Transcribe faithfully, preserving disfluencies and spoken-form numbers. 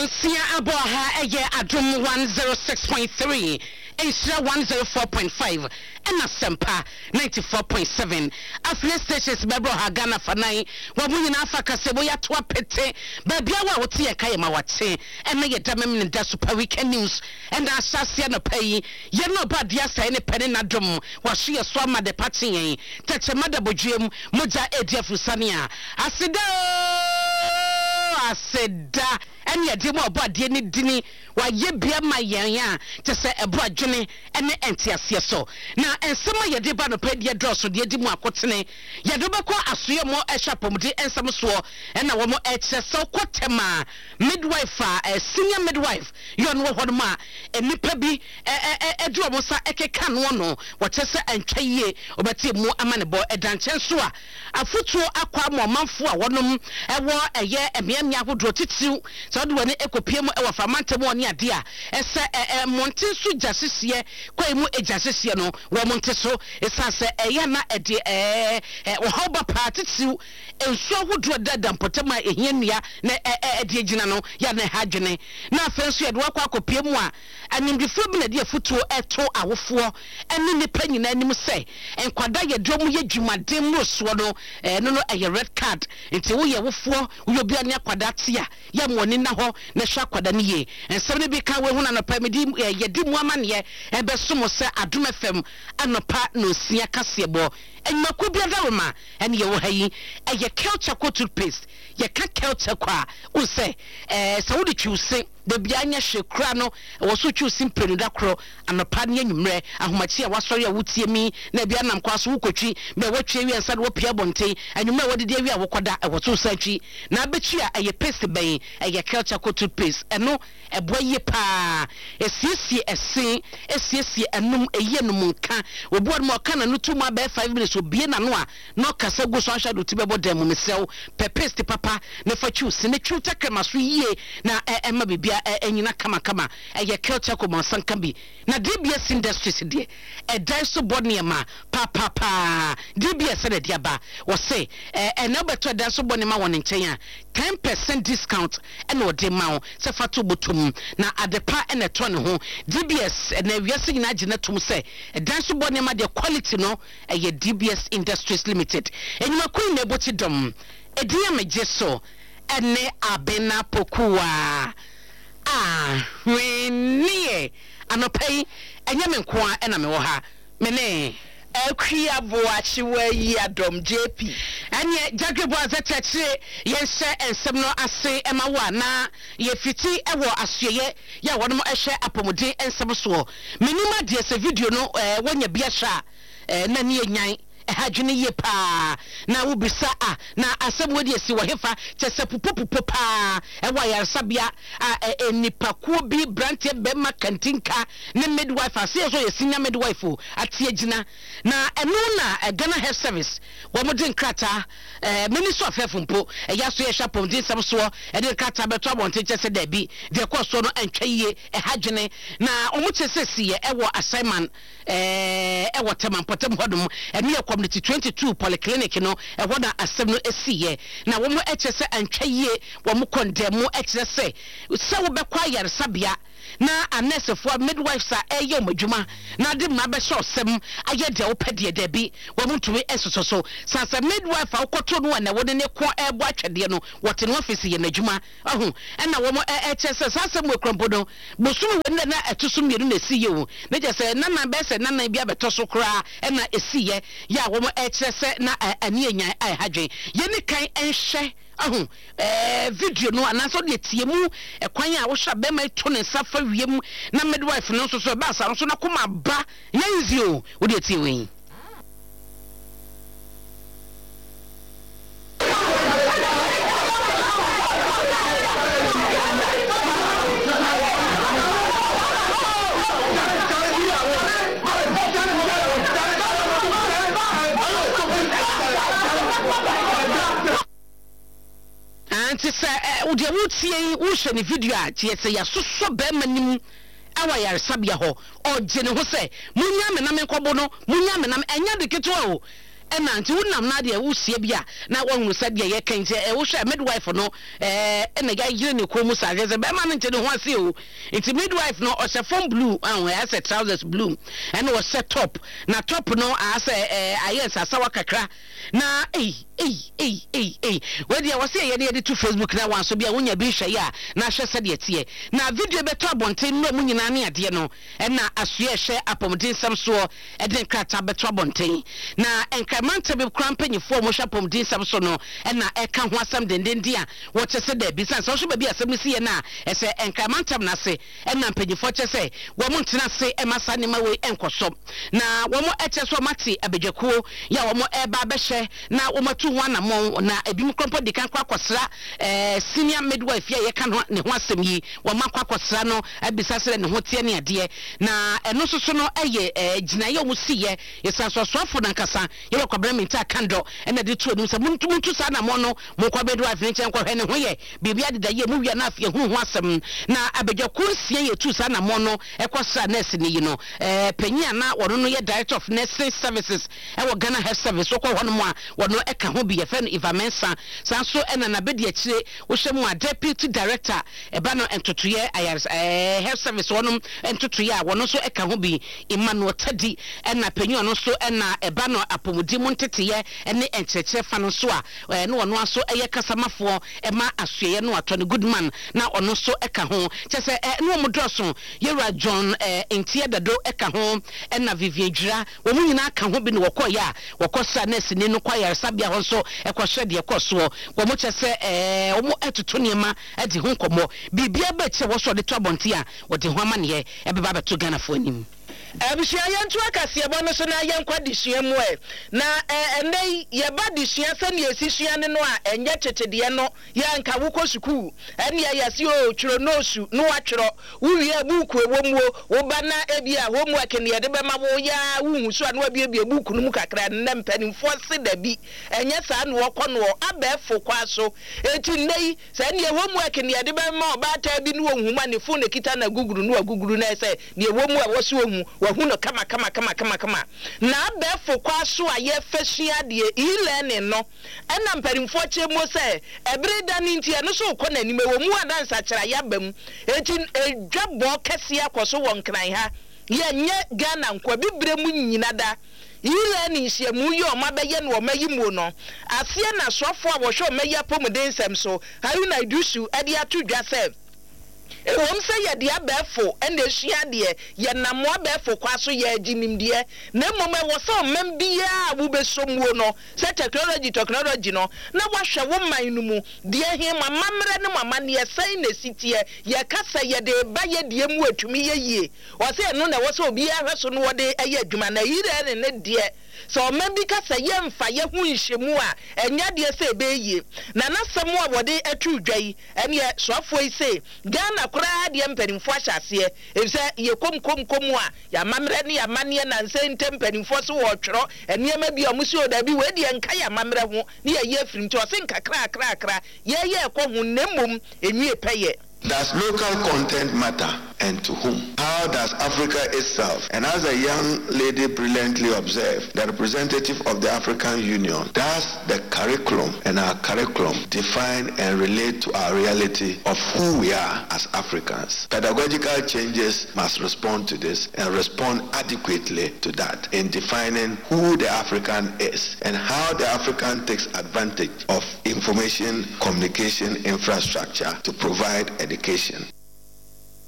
Nonsia Aboha Eye Adum one oh six point three, Asia one oh four point five, and Asempa ninety-four point seven. Affiliate stations Bebro Hagana Fanai, Wabuin Africa Seboya Twa Pete, Babiawa Wotia Kayama Wate, and Maya Damam in the Super Weekend News, and Asasiano Pay, Yeno Badiasa any Penina Drum, was she a swama de Patin, Tachamada Bujim, Muja Edia Fusania, Asida, Asida. And yet, demo about Dini Dini, while ye be my yan, to say a broad journey and the anti so. Now, and some of your debano paid your draws to the demo cotton, Yadobako, Asuya more a shapomdi and some swore, and a woman at so quatema, midwife, a senior midwife, you know what ma, and Nipabi, a dromosa, eke can one, what I say, and chaye, or but more amanable, a danchansua, a foot aqua more manfua, one of them, a war a year, and me and Yahu drotitsu. So do any eco P M or Famanta Monia dear, as a Montesu Jassier, Quamu a Jassiano, where Monteso is as a yana a dear eh, or Hoba party su, and so would do a dead and Potema a Yenia, ne a dear Ginano, Yana Hagene. Now, first you had walk up P M one, and in the film, dear foot to a two hour four, and in the penny name say, and Quadaya Domu Juma Demo Swallow, and no a red card until we are four, we will be near Quadatia, Yam one. Ho na sha kwada niye ensem bi ka we hu na no pa medi yedi mu amane e be somo se Adum F M anopa no sia kasebo enmako bia da ma ene ye wo hayi e ye culture co toothpaste ye ka culture kwa wo se eh se wo de twuse de bia anya hwekura no wo so twuse mpenu da kro anopa ne nyumre ahomachi a wasori a wotie mi na bia nam kwa so wo kotwi be wo twe wi ensa de wo pia bonten anyumre wo de de wi a wo koda e wo so satwi na bechi a ye paste ben e ye culture co toothpaste eno e boye pa esiesie esen esiesie enum eye num nka obo mo ka na no tuma be five minutes obie na no a no kasa go so ahwa do tibebo dem mesel pe paste papa na fa choose ne twuta krema so yie na e ma bibia enyina kama kama e ye culture ko monsanka bi na D B S Industries de e dai so body ma pa pa pa D B S de dia ba wo say e na beto dai so body ma won nchen a ten percent discount e na ode ma wo se fa to botum na adepa e na to ne ho D B S na wiase nyina gina tum say e dai so body ma de quality no e ye D B S Industries Limited enyima kun na boti dom e dia mejeso ene abena pokua ah wenie anopai enye menkoa ena me wo ha mene akua boachi wayi adom J P anye jagebo azetechire yense ensem no ase ema wa na ye fiti ewo asuye ya wono ehwe apomode ensem so menima de ese video no eh, wonya bia sha eh, na ne nyan ehadwene ye pa na wo bisa a na asem wodi esi wo hefa chese pupopupo pa e wa yarsabia a enipakuo bi brante be makantinka ne midwife ase so ye senior midwife atie gina na eno na Ghana Health Service wo modin krata eh minister of health mpo e ya so ye shapom din sam so e de krata beto abonte chese da bi de koso no antwaye ehadwene na omo chese siye e wo assignment eh e wo teman potem hodum ene community twenty-two polyclinic no e hoda asem no esiye na wo mo echese antwaye wo mo condemn echese se wo be kwa yare sabia na anesefo midwives a eye omadwuma na de ma be so sem aye de wo pede de bi wo mo tuwe esoso sansa midwife a wokoto no na wo ne ko ebo atwede no wote no office ye nadwuma ahu na wo mo echese sasem we krompo no bosum we na etosum yeru na esiye wo ne je se na na be se na na bia betoso kra na esiye ya wo mo echese na ani enyan ai hadwen ye ne kan enhwe ahu eh video no anaso de tiemu e kwan a wo hwa be ma to ne safa wiem na midwife no so so ba sa so na koma ba yanzi o wo de tiewen anti se wo de wutie wo hwe ne video a tie se ya soso be manim awa yare sabia ho o je ne ho se munya me na me nkobo no munya me na enya de keto o ɛna nti wonam na de wo sie bia na wonu sɛ de ye kan nti e wo hwɛ midwife no eh ɛna ga yire ne komu sa sɛ be ma no nti ne ho ase o nti midwife no o sɛ form blue an I say trousers blue ɛna o sɛ top na top no a sɛ eh ayes asawa kakra na ei ei ei ei ei we dia wo sɛ ye de to Facebook na wan so bia wonya bi hwɛ ya na hwɛ sɛ de tie na video beto abonten no mu nyina ne ade no ɛna asoe hwɛ apomden sam so ɛde krata beto abonten na enkamanta be krampanyifo mo hwɛ apomden sam so no ɛna ɛka ho asam dendenden a wɔte sɛ da bi san so hwɛ ba bi asam si ye na ɛsɛ enkamanta na se ɛna mpanyifo kyɛ sɛ wo mo ntena se ɛmasa ne ma we enkoso na wo mo ɛkyɛ so mate abedwakuo ya wo mo ɛba bɛhwɛ na wo matu ho anamon na ebi mo krompo de kan kwa kwasra eh senior midwife ya ye ka no ne ho asem yi wo ma kwa kwasra no abisa sɛ ne ho tie ne ade na ɛno soso no ɛyɛ gyinaye wo si ye yesanso soafo na nkasa ye wɔ kwabra minta kando ɛna de to onim sɛ muntu muntu sa anamon no mo kwa midwife ne nkyɛn kwa hwɛ ne ho ye bibia de da ye mu wia na afia hu ho asem na abedwakuo sie ye tu sa anamon no ɛkɔsra nurse ne yi no eh panyi na wɔno no ye director of nursing services ɛwɔ Ghana Health Service wɔ hɔ no mo a wɔno ɛka ho bi ye fɛ no Ivamensa sanso ɛna na bedi akyire wo hwɛ mu a deputy director ɛba no entotoye ayars eh health service wɔno entotoye a wɔno so ɛka ho bi Emmanuel Tadi ɛna panyi ɔno so ɛna ɛba no apomudi mu nteteye ɛne enkyerɛkyerɛ fa no so a ɛne wɔno aso ɛyɛ kasamafoɔ ɛma asoye no atɔ no Goodman na ɔno so ɛka ho kyɛ sɛ ɛne wɔn dɔso Yera John eh Ntie Dado ɛka ho ɛna Vivian Dwira wɔn nyinaa ka ho bi ne wɔkɔ ya wɔkɔ sa nurse ni no kwa yaresabea hɔ so ɛkɔ hwɛ de ɛkɔ so wɔn mo kyɛ sɛ eh wɔn ɛtoto nneɛma ɛde ho nkɔmɔ bibia bɛkyɛ wɔ so de to abɔnte a wɔde ho ama ne ɛbɛba bɛto Ghana fo anim abusua yentu akasiebo no so na yenkwa disua mu e na enei ye ba disua sɛ ne esisua ne no a enye tetede no ye anka wo kɔ sukuu ene ye yase o twiro no su no watwiro wo wie buku ewo mu wo ba na ebi a wo mu akene ye de be ma wo ya wo hu so a no abie bie buku no mu kakra ne mpanimfo se da bi enye saa no wɔkɔ no abɛfo kwa so eti nei sɛ ne wo mu akene ye de be ma oba ta bi no wo hu ma ne fo ne kita na guguru no aguguru na sɛ ne wo mu a wo so hu wahuno kama kama kama kama kama na abefo kwa so a ye fasua de e-learning no ɛna mparimfo kyemu sɛ ɛbere da ne ntia no so kɔ nanim wɔ mu adansa kyera ya bam eti edwabɔ kɛse akɔso wɔ nkran ha ye nye Ghana nkwa bibre mu nyina da e-learning hyemu yi o mabɛyɛ no mayi mu no asie na sofo a wɔhwɛ mayi apɔmuden nsɛm so Haruna Idusu ɛde ato dwa sɛ ewom se ye de abefo ene ehia de ye namo abefo kwa so ye aginim de na mmom e wo so mem bia wo besomuo no se technology technology no na wahwe wo man no mu de he mamamre ne mama ne sai na sitie ye kasa ye de ba ye de mu atumi ye yie o se no na wo so obi ahwe so no wo de aye adwuma na yire ne de so mem bi kasa ye mfa ye hu nhwemu a enya de se be yie na nasɛm a wo de atu dwai ene soafo yi se Ghana kura de mpanimfo ahyase efisɛ ye kom kom kom a ya mamre ne ya mane na nsɛ ntem mpanimfo so wɔ tworo eniema bi omusi oda bi we de nka ya mamre ho ne ya ye afiri nti ɔse nka kra kra kra ye ye kɔ ho nemmom enwie pɛyɛ. Does local content matter, and to whom? How does Africa itself, and as a young lady brilliantly observed, the representative of the African Union, does the curriculum and our curriculum define and relate to our reality of who we are as Africans? Pedagogical changes must respond to this and respond adequately to that in defining who the African is and how the African takes advantage of information communication infrastructure to provide education.